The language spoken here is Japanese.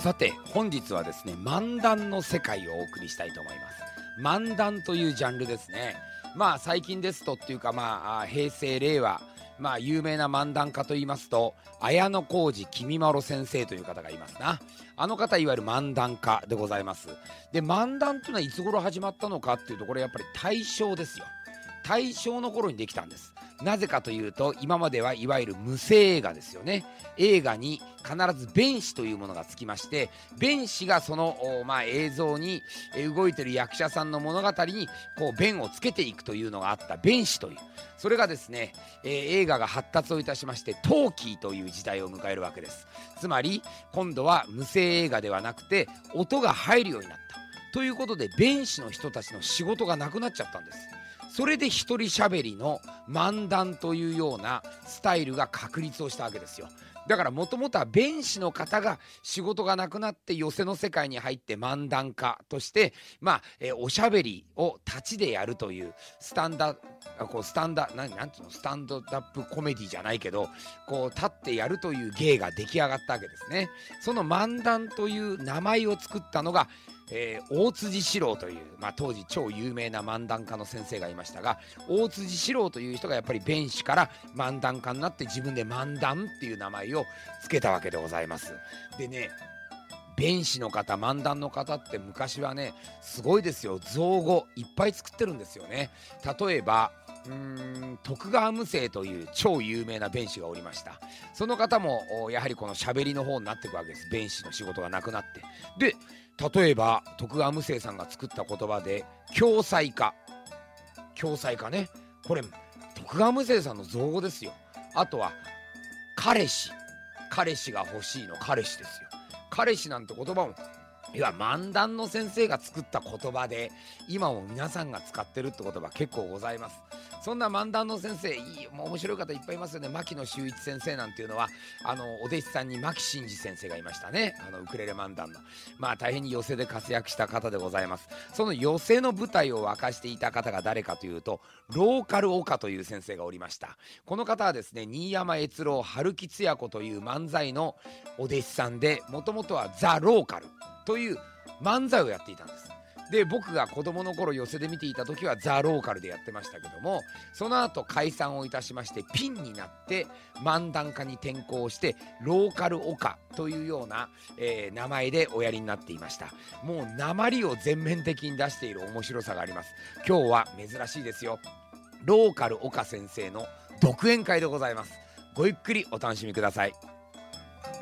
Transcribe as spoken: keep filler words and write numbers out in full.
さて本日はですね、漫談の世界をお送りしたいと思います。漫談というジャンルですね。まあ最近ですとっていうか、まあ平成令和、まあ有名な漫談家と言いますと、綾小路きみまろ先生という方がいますな。あの方いわゆる漫談家でございます。で、漫談というのはいつ頃始まったのかっていうと、これやっぱり大正ですよ。大正の頃にできたんです。なぜかというと、今まではいわゆる無声映画ですよね。映画に必ず弁士というものがつきまして、弁士がその、まあ、映像に動いてる役者さんの物語にこう弁をつけていくというのがあった弁士という、それがですね、えー、映画が発達をいたしましてトーキーという時代を迎えるわけです。つまり今度は無声映画ではなくて音が入るようになったということで、弁士の人たちの仕事がなくなっちゃったんです。それで一人喋りの漫談というようなスタイルが確立をしたわけですよ。だからもともとは弁士の方が仕事がなくなって寄席の世界に入って漫談家としてまあ、えー、おしゃべりを立ちでやるというスタンダこうスタンダなんなんていうのスタンドアップコメディじゃないけど、こう立ってやるという芸が出来上がったわけですね。その漫談という名前を作ったのがえー、大辻四郎という、まあ、当時超有名な漫談家の先生がいましたが、大辻四郎という人がやっぱり弁士から漫談家になって自分で漫談っていう名前を付けたわけでございます。でね、弁士の方、漫談の方って昔はねすごいですよ。造語いっぱい作ってるんですよね。例えばうーん徳川無生という超有名な弁士がおりました。その方もやはりこの喋りの方になっていくわけです。弁士の仕事がなくなって、で例えば徳川無生さんが作った言葉で共済化共済化ね、これ徳川無生さんの造語ですよ。あとは彼氏彼氏が欲しいの彼氏ですよ。彼氏なんて言葉もいや漫談の先生が作った言葉で、今も皆さんが使ってるって言葉結構ございます。そんな漫談の先生、いいもう面白い方いっぱいいますよね。牧野秀一先生なんていうのはあのお弟子さんに牧真二先生がいましたね。あのウクレレ漫談のまあ大変に寄席で活躍した方でございます。その寄席の舞台を沸かしていた方が誰かというと、ローカル岡という先生がおりました。この方はですね、新山悦郎春木つや子という漫才のお弟子さんで、もともとはザ・ローカルという漫才をやっていたんです。で、僕が子供の頃寄席で見ていた時はザ・ローカルでやってましたけども、その後解散をいたしましてピンになって漫談家に転向してローカル岡というような、えー、名前でおやりになっていました。もう訛を全面的に出している面白さがあります。今日は珍しいですよ。ローカル岡先生の独演会でございます。ごゆっくりお楽しみください。